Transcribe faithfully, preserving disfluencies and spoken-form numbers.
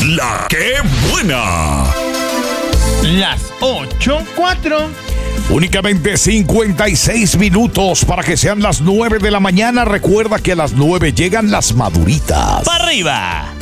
La que buena. Las ocho cuatro. Únicamente cincuenta y seis minutos para que sean las nueve de la mañana. Recuerda que a las nueve llegan las maduritas. ¡Para arriba!